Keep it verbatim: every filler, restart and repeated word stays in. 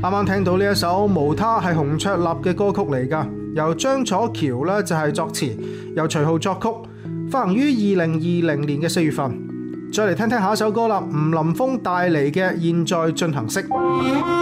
啱啱聽到呢一首《無他》係洪卓立嘅歌曲嚟㗎，由張楚橋呢就係作詞，由徐浩作曲，發行於二零二零年嘅四月份。再嚟聽聽下一首歌啦，吳林峰帶嚟嘅《現在進行式》。